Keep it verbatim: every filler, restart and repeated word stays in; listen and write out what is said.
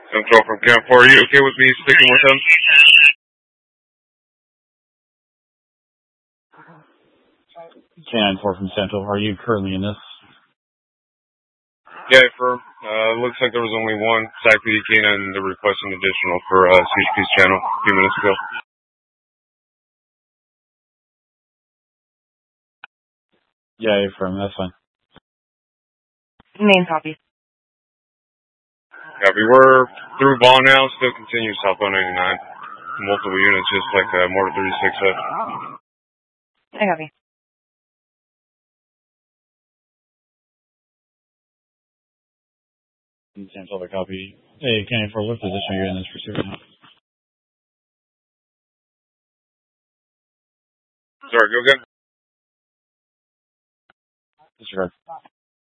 Central from Camp four. Are you okay with me sticking with him? Canine four from Central. Are you currently in this? Yeah, for uh, looks like there was only one S A C P D canine and they're requesting additional for uh, C H P's channel a few minutes ago. Yeah, affirm. That's fine. Main copy. Yeah, we were through Vaughn now, still continues southbound ninety-nine. Multiple units, just like uh, Mortar thirty-six said. I copy. Central, I copy. Hey, Canine four, what position are you in this pursuit now? Sorry, go again? Disregard.